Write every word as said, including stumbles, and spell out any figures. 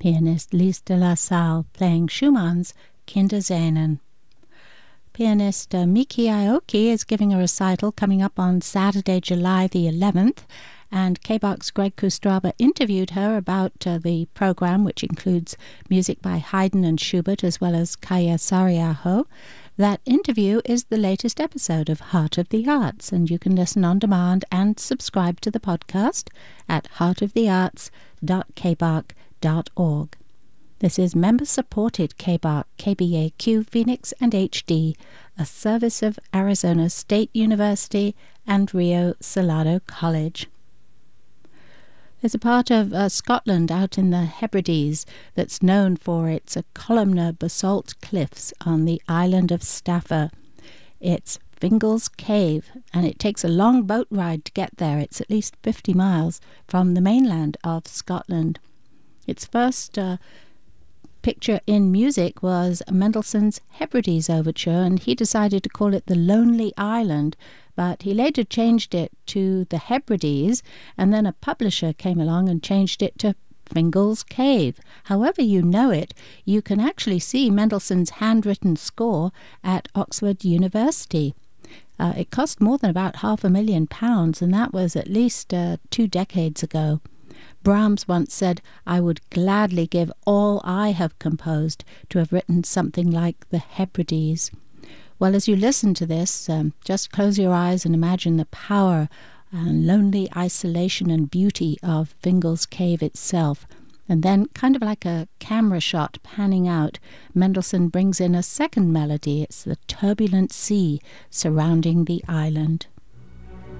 Pianist Lise de la Salle playing Schumann's Kinderscenen. Pianist uh, Miki Aoki is giving a recital coming up on Saturday, July the eleventh, and K B A K's Greg Kustraba interviewed her about uh, the program, which includes music by Haydn and Schubert as well as Kaya Sariaho. That interview is the latest episode of Heart of the Arts, and you can listen on demand and subscribe to the podcast at heart of the arts dot k b a k dot org. This is member-supported K B A K, K B A Q, Phoenix and H D, a service of Arizona State University and Rio Salado College. There's a part of uh, Scotland out in the Hebrides that's known for its uh, columnar basalt cliffs on the island of Staffa. It's Fingal's Cave, and it takes a long boat ride to get there. It's at least fifty miles from the mainland of Scotland. Its first uh, picture in music was Mendelssohn's Hebrides Overture, and he decided to call it The Lonely Island, but he later changed it to The Hebrides, and then a publisher came along and changed it to Fingal's Cave. However you know it, you can actually see Mendelssohn's handwritten score at Oxford University. Uh, it cost more than about half a million pounds, and that was at least uh, two decades ago. Brahms once said, "I would gladly give all I have composed to have written something like The Hebrides." Well, as you listen to this, um, just close your eyes and imagine the power and lonely isolation and beauty of Fingal's Cave itself. And then, kind of like a camera shot panning out, Mendelssohn brings in a second melody. It's the turbulent sea surrounding the island.